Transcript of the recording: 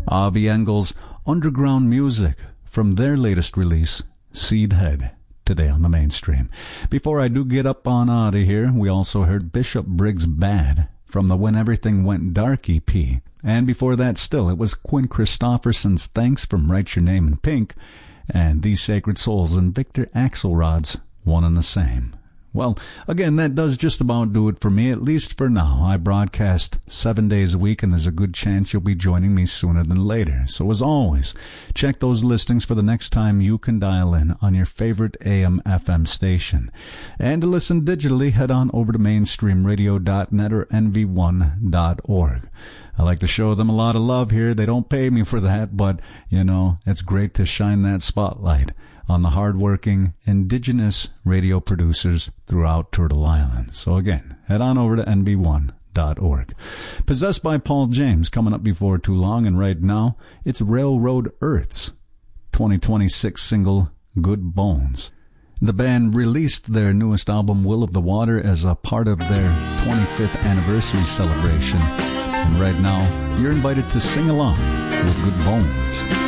Avi Engel's Underground Music from their latest release, Seedhead, today on the Mainstream. Before I do get up on out of here, we also heard Bishop Briggs' Bad from the When Everything Went Dark EP. And before that still, it was Quinn Christopherson's Thanks from Write Your Name in Pink, and These Sacred Souls and Victor Axelrod's One and the Same. Well, again, that does just about do it for me, at least for now. I broadcast 7 days a week, and there's a good chance you'll be joining me sooner than later. So as always, check those listings for the next time you can dial in on your favorite AM/FM station. And to listen digitally, head on over to mainstreamradio.net or nv1.org. I like to show them a lot of love here. They don't pay me for that, but, it's great to shine that spotlight on the hardworking indigenous radio producers throughout Turtle Island. So again, head on over to nv1.org. Possessed by Paul James, coming up before too long, and right now, it's Railroad Earth's 2026 single, Good Bones. The band released their newest album, Will of the Water, as a part of their 25th anniversary celebration. And right now, you're invited to sing along with Good Bones.